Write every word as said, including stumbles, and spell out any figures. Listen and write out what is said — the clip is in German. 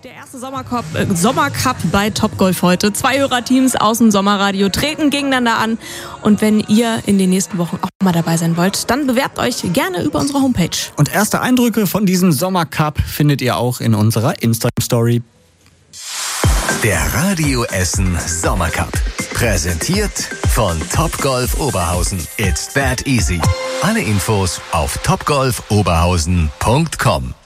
Der erste Sommercup, äh, Sommercup bei Topgolf heute. Zwei Hörerteams aus dem Sommerradio treten gegeneinander an. Und wenn ihr in den nächsten Wochen auch mal dabei sein wollt, dann bewerbt euch gerne über unsere Homepage. Und erste Eindrücke von diesem Sommercup findet ihr auch in unserer Instagram-Story. Der Radio Essen Sommercup. Präsentiert von Topgolf Oberhausen. It's that easy. Alle Infos auf topgolf oberhausen punkt com.